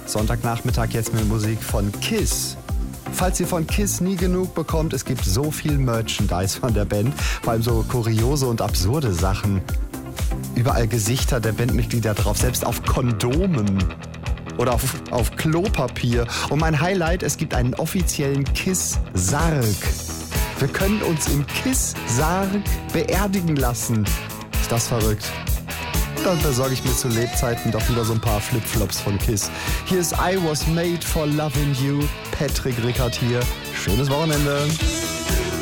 Sonntagnachmittag jetzt mit Musik von Kiss. Falls ihr von Kiss nie genug bekommt, es gibt so viel Merchandise von der Band, vor allem so kuriose und absurde Sachen. Überall Gesichter der Bandmitglieder drauf, selbst auf Kondomen oder auf Klopapier. Und mein Highlight, es gibt einen offiziellen Kiss-Sarg. Wir können uns im Kiss-Sarg beerdigen lassen. Ist das verrückt? Dann besorge ich mir zu Lebzeiten doch wieder so ein paar Flipflops von Kiss. Hier ist I Was Made for Loving You. Patrick Rickard hier. Schönes Wochenende.